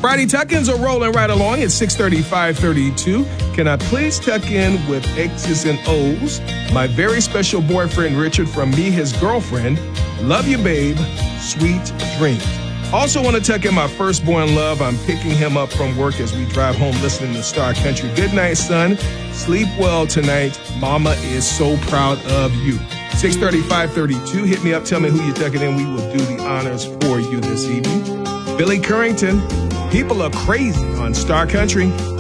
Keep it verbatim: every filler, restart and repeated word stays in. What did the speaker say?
Friday tuck-ins are rolling right along at six thirty, five thirty-two. Can I please tuck in with X's and O's? My very special boyfriend, Richard, from me, his girlfriend. Love you, babe. Sweet dreams. Also want to tuck in my firstborn love. I'm picking him up from work as we drive home listening to Star Country. Good night, son. Sleep well tonight. Mama is so proud of you. six thirty, five thirty-two. Hit me up. Tell me who you're tucking in. We will do the honors for you this evening. Billy Currington. People are crazy on Star Country.